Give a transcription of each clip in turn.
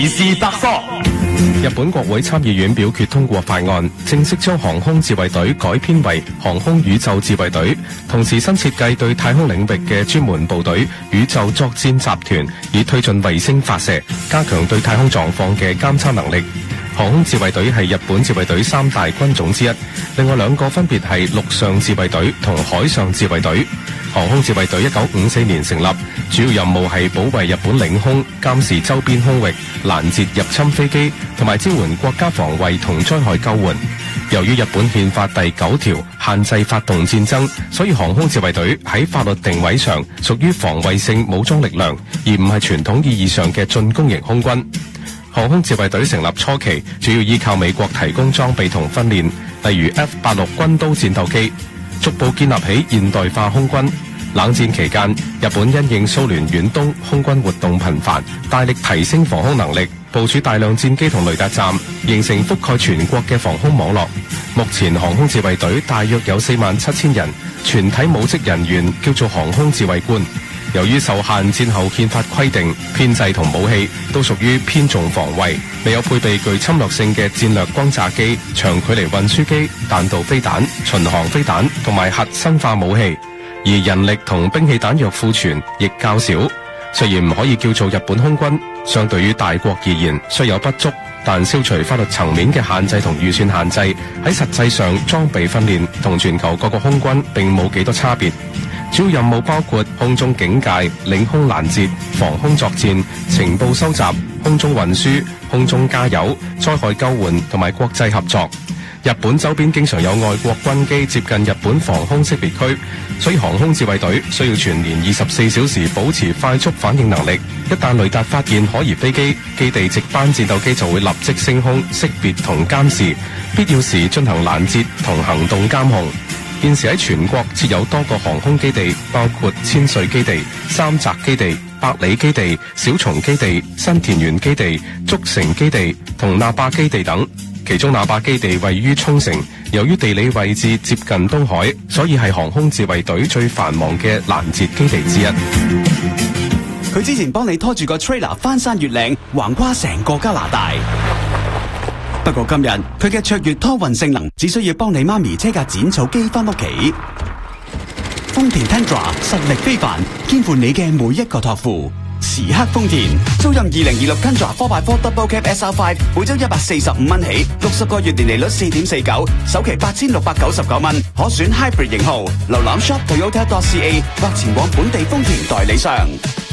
時事百科。日本國會參議院表決通過法案，正式將航空自衛隊改編為航空宇宙自衛隊，同時新設計對太空領域嘅專門部隊宇宙作戰集團，以推進衛星發射，加強對太空狀況嘅監測能力。航空自衛隊係日本自衛隊三大軍種之一，另外兩個分別係陸上自衛隊同海上自衛隊。航空自衛隊1954年成立，主要任務係保衛日本領空、監視周邊空域、攔截入侵飛機，同埋支援國家防衛同災害救援。由於日本憲法第9條限制發動戰爭，所以航空自衛隊喺法律定位上屬於防衛性武裝力量，而唔係傳統意義上嘅進攻型空軍。航空自衛隊成立初期，主要依靠美國提供裝備同訓練，例如 F-86 軍刀戰鬥機，逐步建立起現代化空軍。冷戰期間，日本因應蘇聯遠東空軍活動頻繁，大力提升防空能力，部署大量戰機同雷達站，形成覆蓋全國嘅防空網絡。目前航空自衛隊大約有47000人，全體武職人員叫做航空自衛官。由於受限戰後憲法規定，編制同武器都屬於偏重防衛，未有配備具侵略性嘅戰略轟炸機、長距離運輸機、彈道飛彈、巡航飛彈同埋核生化武器，而人力同兵器彈藥庫存亦較少。雖然唔可以叫做日本空軍，相對於大國而言雖有不足，但消除法律層面嘅限制同預算限制，喺實際上裝備訓練同全球各個空軍並冇幾多差別。主要任務包括空中警戒、領空攔截、防空作戰、情報收集、空中運輸、空中加油、災害救援同埋國際合作。日本周邊經常有外國軍機接近日本防空識別區，所以航空自衛隊需要全年24小時保持快速反應能力。一旦雷達發現可疑飛機，基地值班戰鬥機就會立即升空識別同監視，必要時進行攔截同行動監控。現時喺全國設有多個航空基地，包括千歲基地、三澤基地、百里基地、小松基地、新田園基地、竹城基地同那霸基地等。其中那霸基地位於沖繩，由於地理位置接近東海，所以係航空自衛隊最繁忙嘅攔截基地之一。 佢之前幫你拖住個 trailer 翻山越嶺，橫跨成個加拿大。不過今日佢嘅卓越拖運性能，只需要幫你媽咪車架剪草機翻屋企。豐田 Tundra 實力非凡，肩負你嘅每一個託付。時刻豐田，租賃2026 Tundra 4x4 Double Cab SR5，每周145蚊起，60個月年利率4.49，首期8699蚊，可選 Hybrid 型號。瀏覽 shop.toyota.ca 或前往本地豐田代理商。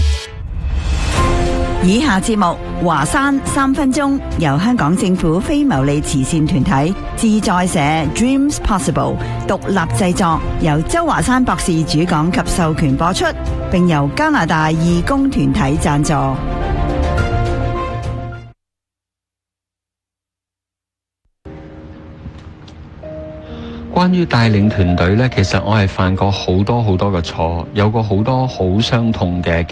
以下節目華山3分鐘，由香港政府非牟利慈善團體自在社 Dreams Possible 獨立製作，由周華山博士主講及授權播出，並由加拿大義工團體贊助。 關於帶領團隊呢，其實我係犯過好多嘅錯，有過好多好傷痛嘅